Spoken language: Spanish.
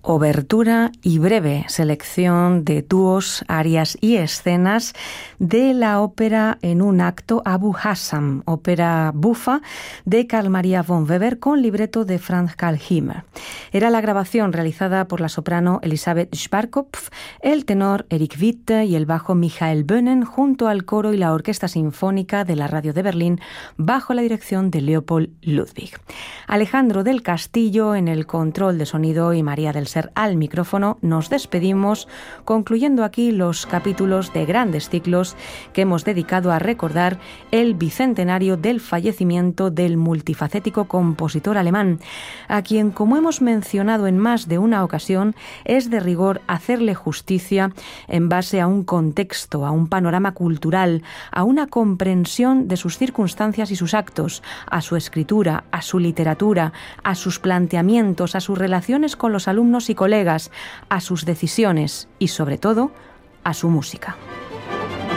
Obertura y breve selección de dúos, arias y escenas de la ópera en un acto Abu Hassam, ópera bufa de Carl Maria von Weber con libreto de Franz Karl Himmer. Era la grabación realizada por la soprano Elisabeth Schwarzkopf, el tenor Eric Witte y el bajo Michael Böhnen junto al coro y la orquesta sinfónica de la radio de Berlín bajo la dirección de Leopold Ludwig. Alejandro del Castillo en el control de sonido y María del Ser al micrófono. Nos despedimos concluyendo aquí los capítulos de grandes ciclos que hemos dedicado a recordar el bicentenario del fallecimiento del multifacético compositor alemán, a quien, como hemos mencionado en más de una ocasión, es de rigor hacerle justicia en base a un contexto, a un panorama cultural, a una comprensión de sus circunstancias y sus actos, a su escritura, a su literatura, a sus planteamientos, a sus relaciones con los alumnos y colegas, a sus decisiones y, sobre todo, a su música.